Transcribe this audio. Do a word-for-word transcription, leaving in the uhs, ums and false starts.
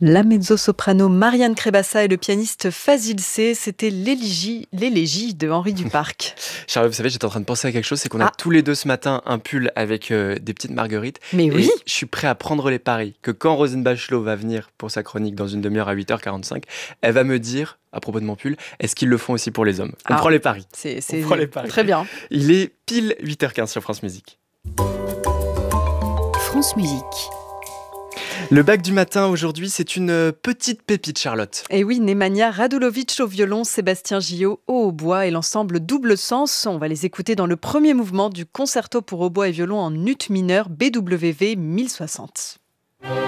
La mezzo-soprano Marianne Crébassa et le pianiste Fazil C, c'était l'élégie, l'élégie de Henri Duparc. Charlotte, vous savez, j'étais en train de penser à quelque chose, c'est qu'on a Ah. tous les deux ce matin un pull avec euh, des petites marguerites. Mais Et oui. je suis prêt à prendre les paris que quand Roselyne Bachelot va venir pour sa chronique dans une demi-heure à huit heures quarante-cinq, elle va me dire, à propos de mon pull, est-ce qu'ils le font aussi pour les hommes? On Ah. prend les paris. C'est, c'est prend les paris. très bien. Il est pile huit heures quinze sur France Musique. France Musique. Le bac du matin aujourd'hui, c'est une petite pépite, Charlotte. Et oui, Nemanja Radulovic au violon, Sébastien Gillot au hautbois et l'ensemble Double Sens. On va les écouter dans le premier mouvement du concerto pour hautbois et violon en ut mineur B W V mille soixante.